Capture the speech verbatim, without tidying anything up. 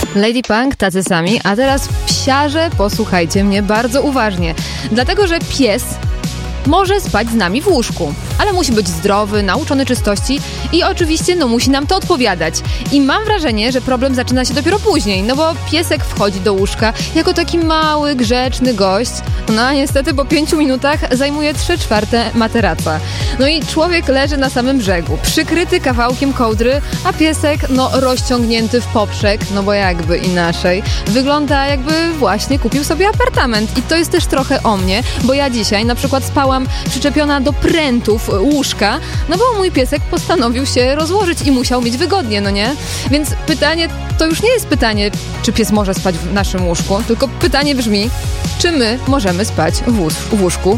Lady Punk, tacy sami, a teraz psiarze, posłuchajcie mnie bardzo uważnie. Dlatego, że pies może spać z nami w łóżku, ale musi być zdrowy, nauczony czystości i oczywiście no musi nam to odpowiadać. I mam wrażenie, że problem zaczyna się dopiero później, no bo piesek wchodzi do łóżka jako taki mały, grzeczny gość, no a niestety po pięciu minutach zajmuje trzy czwarte materaca. No i człowiek leży na samym brzegu, przykryty kawałkiem kołdry, a piesek no rozciągnięty w poprzek, no bo jakby inaczej, wygląda jakby właśnie kupił sobie apartament. I to jest też trochę o mnie, bo ja dzisiaj na przykład spałam przyczepiona do prętów łóżka, no bo mój piesek postanowił się rozłożyć i musiał mieć wygodnie, no nie? Więc pytanie to już nie jest pytanie, czy pies może spać w naszym łóżku, tylko pytanie brzmi, czy my możemy spać w, łóż- w łóżku